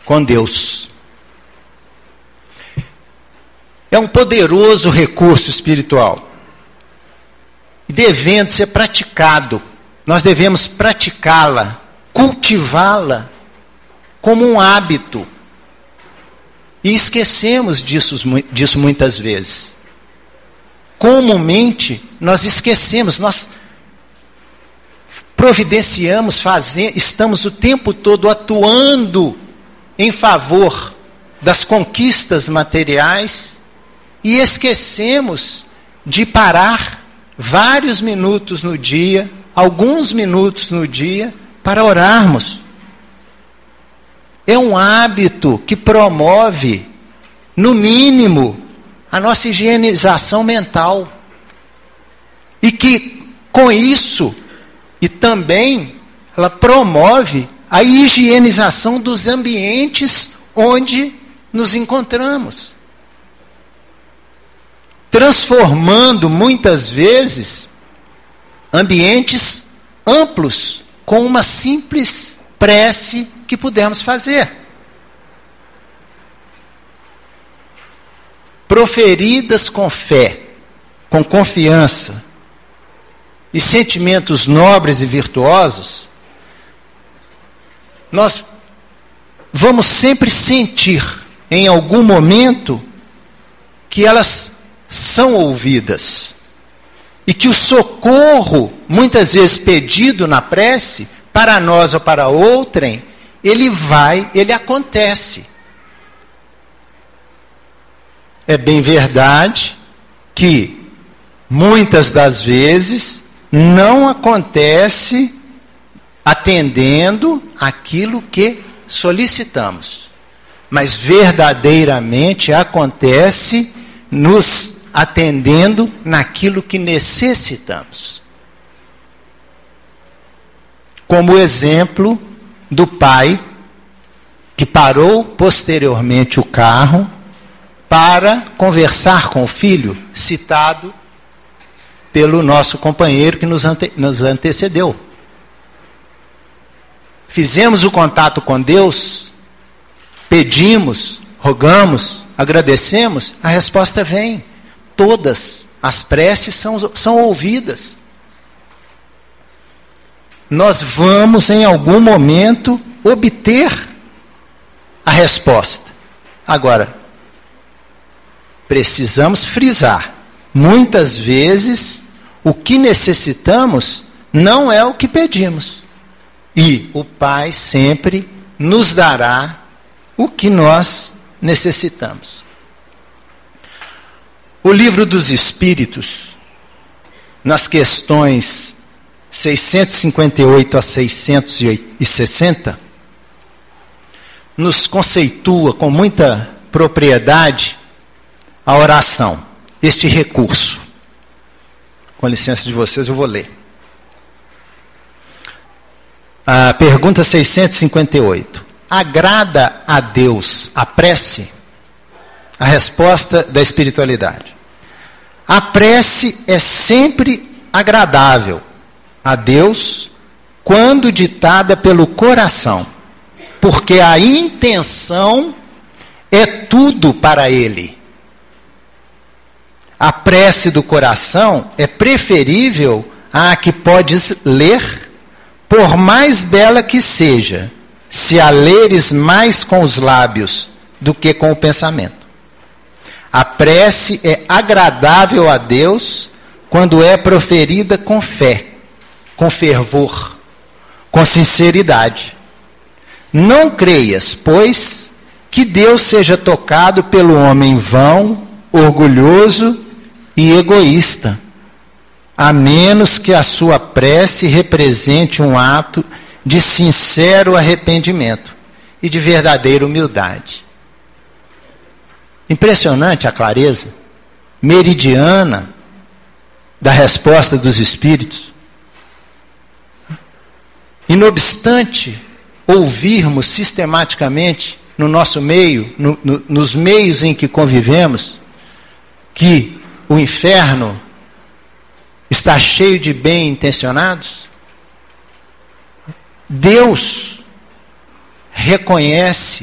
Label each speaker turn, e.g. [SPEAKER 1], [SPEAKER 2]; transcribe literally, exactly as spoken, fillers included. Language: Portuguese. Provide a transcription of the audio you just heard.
[SPEAKER 1] com Deus. É um poderoso recurso espiritual, devendo ser praticado. Nós devemos praticá-la, cultivá-la como um hábito. E esquecemos disso, disso muitas vezes. Comumente, nós esquecemos, nós providenciamos, fazemos, estamos o tempo todo atuando em favor das conquistas materiais e esquecemos de parar vários minutos no dia, alguns minutos no dia, para orarmos. É um hábito que promove, no mínimo, a nossa higienização mental. E que, com isso, e também, ela promove a higienização dos ambientes onde nos encontramos. Transformando, muitas vezes, ambientes amplos, com uma simples prece que pudermos fazer. Proferidas com fé, com confiança e sentimentos nobres e virtuosos, nós vamos sempre sentir, em algum momento, que elas são ouvidas. E que o socorro, muitas vezes pedido na prece, para nós ou para outrem, ele vai, ele acontece. É bem verdade que muitas das vezes não acontece atendendo aquilo que solicitamos, mas verdadeiramente acontece nos atendendo naquilo que necessitamos. Como o exemplo do pai que parou posteriormente o carro para conversar com o filho, citado pelo nosso companheiro que nos, ante, nos antecedeu. Fizemos o contato com Deus, pedimos, rogamos, agradecemos, a resposta vem. Todas as preces são, são ouvidas. Nós vamos, em algum momento, obter a resposta. Agora, precisamos frisar. Muitas vezes, o que necessitamos não é o que pedimos. E o Pai sempre nos dará o que nós necessitamos. O Livro dos Espíritos, nas questões seiscentos e cinquenta e oito a seiscentos e sessenta, nos conceitua com muita propriedade a oração, este recurso. Com licença de vocês, eu vou ler. A pergunta seiscentos e cinquenta e oito. Agrada a Deus a prece? A resposta da espiritualidade. A prece é sempre agradável a Deus quando ditada pelo coração, porque a intenção é tudo para Ele. A prece do coração é preferível à que podes ler, por mais bela que seja, se a leres mais com os lábios do que com o pensamento. A prece é agradável a Deus quando é proferida com fé, com fervor, com sinceridade. Não creias, pois, que Deus seja tocado pelo homem vão, orgulhoso e egoísta, a menos que a sua prece represente um ato de sincero arrependimento e de verdadeira humildade. Impressionante a clareza meridiana da resposta dos Espíritos. E não obstante ouvirmos sistematicamente no nosso meio, no, no, nos meios em que convivemos, que o inferno está cheio de bem-intencionados, Deus reconhece